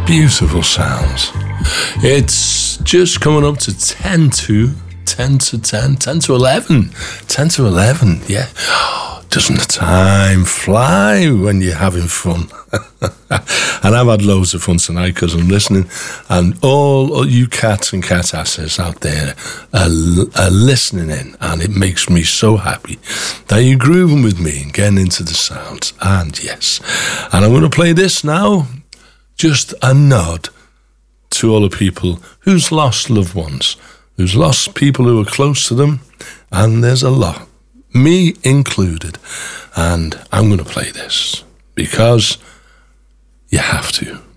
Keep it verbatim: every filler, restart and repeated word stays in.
Beautiful sounds. It's just coming up to ten to ten to ten, ten to eleven, ten to eleven. Yeah. Doesn't the time fly when you're having fun? And I've had loads of fun tonight because I'm listening, and all you cats and cat asses out there are, are listening in, and it makes me so happy that you're grooving with me and getting into the sounds. And yes, and I'm going to play this now. Just a nod to all the people who's lost loved ones, who's lost people who are close to them, and there's a lot, me included. And I'm going to play this because you have to.